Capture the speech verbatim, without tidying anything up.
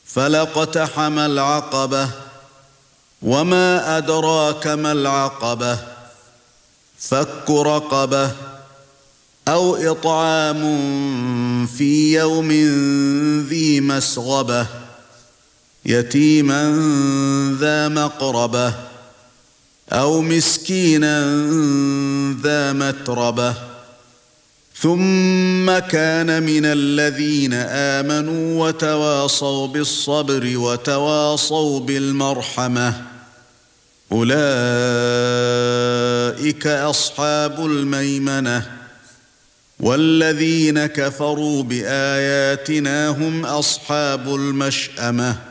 فلاقتحم العقبة وما أدراك ما العقبة فك رقبة أو إطعام في يوم ذي مسغبة يتيما ذا مقربة أو مسكينا ذا متربة ثم كان من الذين آمنوا وتواصوا بالصبر وتواصوا بالمرحمة أولئك أصحاب الميمنة والذين كفروا بآياتنا هم أصحاب المشأمة